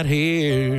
Here.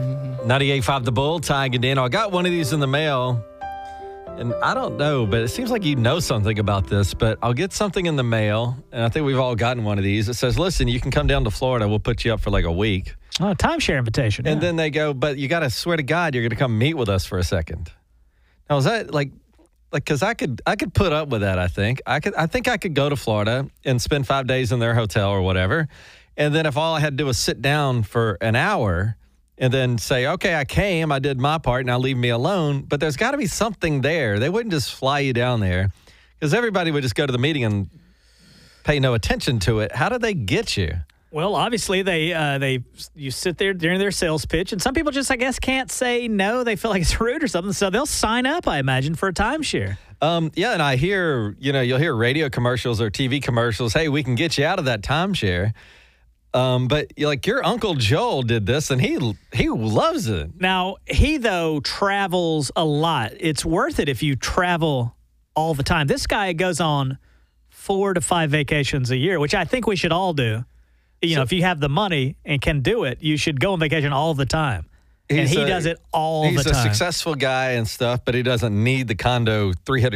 98.5 The Bull, tying it in. I got one of these in the mail, and I don't know, but it seems like you know something about this, but I'll get something in the mail, and I think we've all gotten one of these. It says, listen, you can come down to Florida. We'll put you up for like a week. Oh, timeshare invitation. And then they go, but you got to swear to God you're going to come meet with us for a second. Now, is that like because I could put up with that, I think. I think I could go to Florida and spend 5 days in their hotel or whatever. And then if all I had to do was sit down for an hour and then say, okay, I came, I did my part, now leave me alone. But there's got to be something there. They wouldn't just fly you down there because everybody would just go to the meeting and pay no attention to it. How do they get you? Well, obviously, you sit there during their sales pitch, and some people just, I guess, can't say no. They feel like it's rude or something, so they'll sign up, I imagine, for a timeshare. Yeah, and I hear, you'll hear radio commercials or TV commercials, hey, we can get you out of that timeshare. But your Uncle Joel did this, and he loves it. Now, he, though, travels a lot. It's worth it if you travel all the time. This guy goes on 4 to 5 vacations a year, which I think we should all do. If you have the money and can do it, you should go on vacation all the time. And he does it all the time. He's a successful guy and stuff, but he doesn't need the condo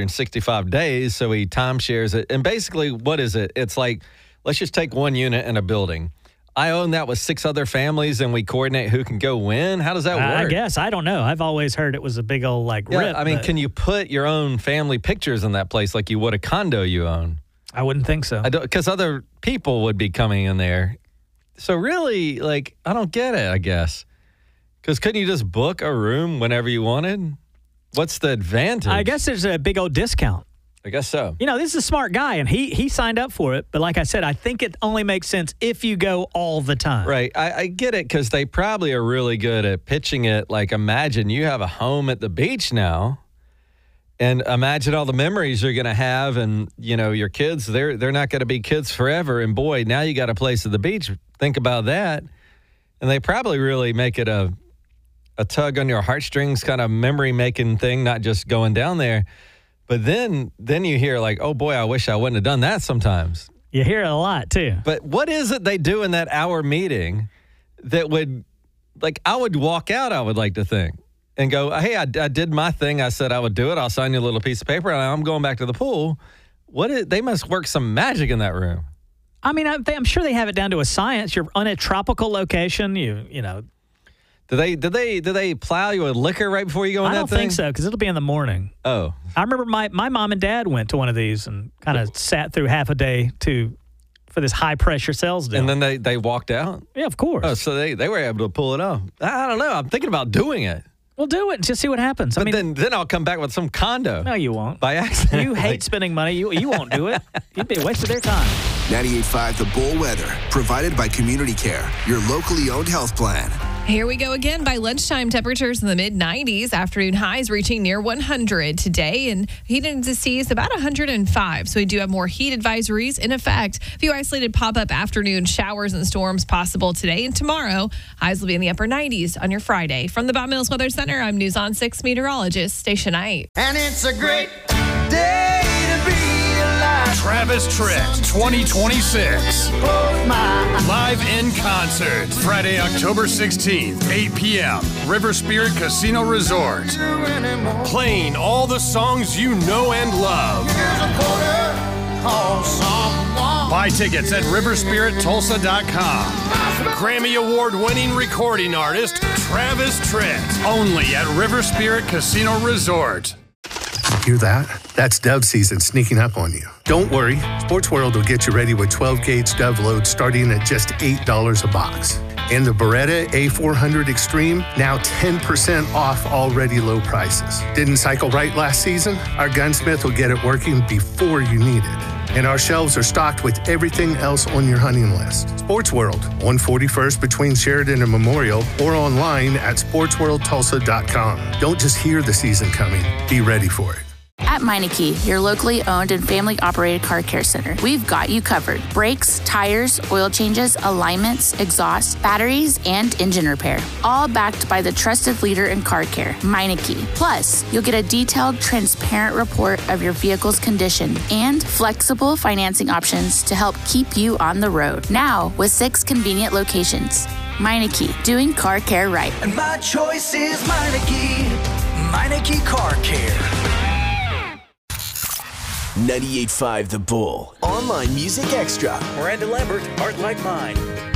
365 days, so he timeshares it. And basically, what is it? It's like, let's just take one unit in a building. I own that with 6 other families, and we coordinate who can go when? How does that work? I guess. I don't know. I've always heard it was a big old, rip. I mean, can you put your own family pictures in that place like you would a condo you own? I wouldn't think so. Because other people would be coming in there. So really, I don't get it, I guess. Because couldn't you just book a room whenever you wanted? What's the advantage? I guess there's a big old discount. I guess so. This is a smart guy, and he signed up for it. But like I said, I think it only makes sense if you go all the time. Right. I get it because they probably are really good at pitching it. Like, imagine you have a home at the beach now. And imagine all the memories you're going to have, and your kids, they're not going to be kids forever. And boy, now you got a place at the beach. Think about that. And they probably really make it a tug on your heartstrings kind of memory making thing, not just going down there. But then you hear oh boy, I wish I wouldn't have done that sometimes. You hear it a lot too. But what is it they do in that hour meeting that would I would walk out, I would like to think. And go, hey, I did my thing. I said I would do it. I'll sign you a little piece of paper, and I'm going back to the pool. They must work some magic in that room. I mean, I'm sure they have it down to a science. You're on a tropical location. You know. Do they plow you with liquor right before you go in that thing? I don't think so, because it'll be in the morning. Oh. I remember my mom and dad went to one of these and kind of sat through half a day for this high-pressure sales deal. And then they walked out? Yeah, of course. Oh, so they were able to pull it off. I don't know. I'm thinking about doing it. We'll do it and just see what happens. But then I'll come back with some condo. No, you won't. By accident. You hate spending money. You won't do it. You'd be a waste of their time. 98.5 The Bull Weather, provided by Community Care, your locally owned health plan. Here we go again. By lunchtime, temperatures in the mid-90s. Afternoon highs reaching near 100 today. And heat indices about 105. So we do have more heat advisories in effect. A few isolated pop-up afternoon showers and storms possible today and tomorrow. Highs will be in the upper 90s on your Friday. From the Bob Mills Weather Center, I'm News on 6 meteorologist Stacia Knight. And it's a great day to be alive. Travis Tritt 2026. Live in concert. Friday, October 16th, 8 p.m. River Spirit Casino Resort. Playing all the songs you know and love. Buy tickets at riverspirittulsa.com. Grammy Award-winning recording artist Travis Tritt. Only at River Spirit Casino Resort. Hear that? That's dove season sneaking up on you. Don't worry, Sports World will get you ready with 12-gauge dove loads starting at just $8 a box. And the Beretta A400 Extreme, now 10% off already low prices. Didn't cycle right last season? Our gunsmith will get it working before you need it. And our shelves are stocked with everything else on your hunting list. Sports World, 141st between Sheridan and Memorial, or online at sportsworldtulsa.com. Don't just hear the season coming, be ready for it. At Meineke, your locally owned and family-operated car care center, we've got you covered. Brakes, tires, oil changes, alignments, exhaust, batteries, and engine repair. All backed by the trusted leader in car care, Meineke. Plus, you'll get a detailed, transparent report of your vehicle's condition and flexible financing options to help keep you on the road. Now, with 6 convenient locations. Meineke, doing car care right. And my choice is Meineke. Meineke Car Care. 98.5 The Bull. Online Music Extra. Miranda Lambert, Heart Like Mine.